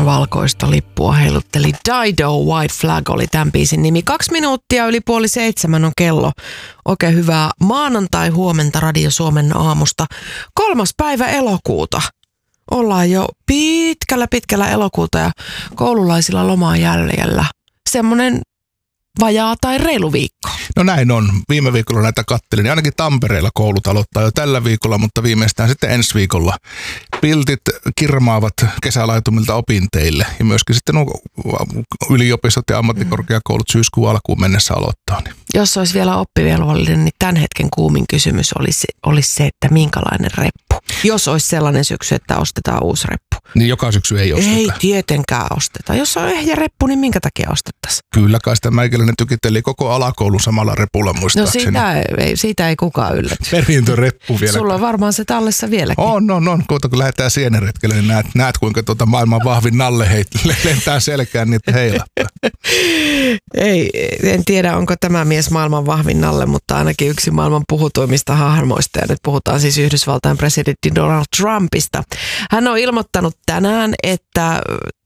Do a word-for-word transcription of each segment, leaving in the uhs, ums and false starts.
valkoista lippua heilutteli. Dido, White Flag oli tämän biisin nimi. Kaksi minuuttia yli puoli seitsemän on kello. Oikein hyvää maanantai-huomenta Radio Suomen aamusta. Kolmas päivä elokuuta. Ollaan jo pitkällä pitkällä elokuuta ja koululaisilla lomaa jäljellä. Semmoinen vajaa tai reilu viikko. No näin on. Viime viikolla näitä kattelin. Ainakin Tampereella koulut aloittaa jo tällä viikolla, mutta viimeistään sitten ensi viikolla. Piltit kirmaavat kesälaitumilta opinteille ja myöskin sitten yliopistot ja ammattikorkeakoulut syyskuun alkuun mennessä aloittaa. Niin. Jos olisi vielä oppivelvollinen, niin tämän hetken kuumin kysymys olisi, olisi se, että minkälainen reppu. Jos olisi sellainen syksy, että ostetaan uusi reppu. Niin joka syksy ei osteta. Ei tietenkään osteta. Jos on ehjä reppu, niin minkä takia ostettaisiin? Kyllä kai sitä meikäläinen tykitteli koko alakoulun samalla repulla muistaakseni. No siitä ei, siitä ei kukaan ylläty. Perintöreppu vielä. Sulla on varmaan se tallessa vieläkin. On, on, on. Kuota, kun lähdetään sieneretkelle, niin näet, näet kuinka tuota maailman vahvin nalle heit, lentää selkään niitä heilahtaa. Ei, en tiedä onko tämä mies maailman vahvin nalle, mutta ainakin yksi maailman puhutuimmista hahmoista. Ja nyt puhutaan siis Yhdysvaltain presidentti Donald Trumpista. Hän on ilmoittanut tänään, että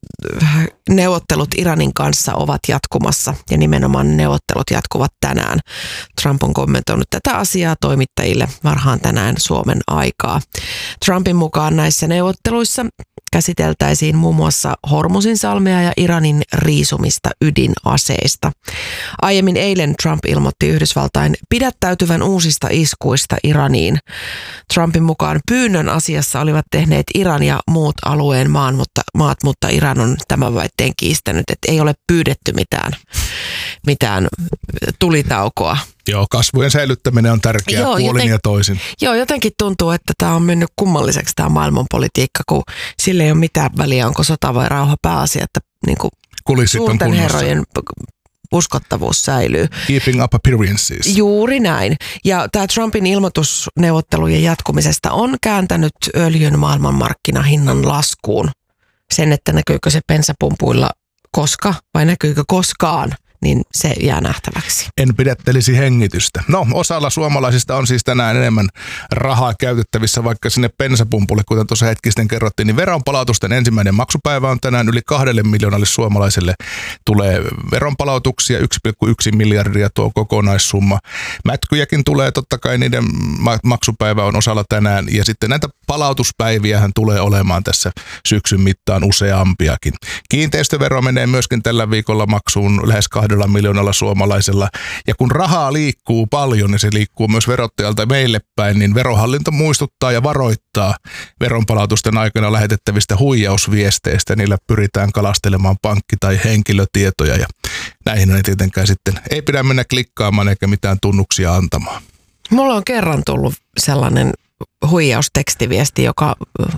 neuvottelut Iranin kanssa ovat jatkumassa ja nimenomaan neuvottelut jatkuvat tänään. Trump on kommentoinut tätä asiaa toimittajille varhaan tänään Suomen aikaa. Trumpin mukaan näissä neuvotteluissa käsiteltäisiin muun muassa Hormuzin salmea ja Iranin riisumista ydinaseista. Aiemmin eilen Trump ilmoitti Yhdysvaltain pidättäytyvän uusista iskuista Iraniin. Trumpin mukaan pyynnön asiassa olivat tehneet Iran ja muut alueen maan, mutta, maat, mutta Iran on tämän väitteen kiistänyt, että ei ole pyydetty mitään, mitään tulitaukoa. Joo, kasvujen säilyttäminen on tärkeää joo, puolin joten, ja toisin. Joo, jotenkin tuntuu, että tämä on mennyt kummalliseksi tämä maailmanpolitiikka, kun sillä ei ole mitään väliä, onko sota vai rauha pääasia, että niin kuin suurten herrojen uskottavuus säilyy. Keeping up appearances. Juuri näin. Ja tämä Trumpin ilmoitus neuvottelujen jatkumisesta on kääntänyt öljyn maailmanmarkkinahinnan laskuun. Sen, että näkyykö se bensapumpuilla koska vai näkyykö koskaan, niin se jää nähtäväksi. En pidättelisi hengitystä. No, osalla suomalaisista on siis tänään enemmän rahaa käytettävissä, vaikka sinne bensapumpulle, kuten tuossa hetki sitten kerrottiin, niin veronpalautusten ensimmäinen maksupäivä on tänään yli kahdelle miljoonalle suomalaiselle tulee veronpalautuksia, yksi pilkku yksi miljardia tuo kokonaissumma. Mätkyjäkin tulee, totta kai niiden maksupäivä on osalla tänään, ja sitten näitä palautuspäiviähän tulee olemaan tässä syksyn mittaan useampiakin. Kiinteistövero menee myöskin tällä viikolla maksuun lähes kahdella miljoonalla suomalaisella. Ja kun rahaa liikkuu paljon, niin se liikkuu myös verottajalta meille päin, niin Verohallinto muistuttaa ja varoittaa veronpalautusten aikana lähetettävistä huijausviesteistä. Niillä pyritään kalastelemaan pankki- tai henkilötietoja ja näihin ei tietenkään sitten ei pidä mennä klikkaamaan eikä mitään tunnuksia antamaan. Mulla on kerran tullut sellainen huijaustekstiviesti, joka,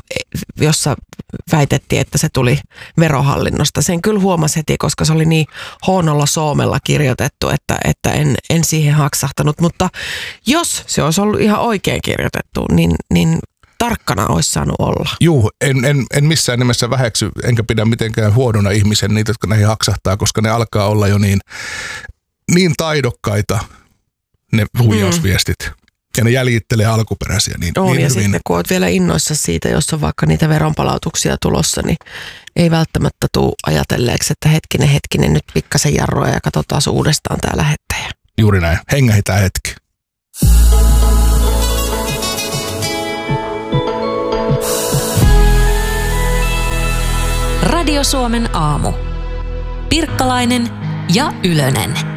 jossa väitettiin, että se tuli Verohallinnosta. Sen kyllä huomasi heti, koska se oli niin huonolla soomella kirjoitettu, että, että en, en siihen haksahtanut. Mutta jos se olisi ollut ihan oikein kirjoitettu, niin, niin tarkkana olisi saanut olla. Juu, en, en, en missään nimessä väheksy, enkä pidä mitenkään huonona ihmisen niitä, jotka näihin haksahtaa, koska ne alkaa olla jo niin, niin taidokkaita, ne huijausviestit. Mm. Ja ne jäljittelee alkuperäisiä. Niin, on, niin ja hyvin. sitten kun olet vielä innoissa siitä, jos on vaikka niitä veronpalautuksia tulossa, niin ei välttämättä tule ajatelleeksi, että hetkinen, hetkinen, nyt pikkasen jarroa ja katsotaan uudestaan tämä lähettäjä. Juuri näin. Hengähitään hetki. Radio Suomen aamu. Pirkkalainen ja Ylönen.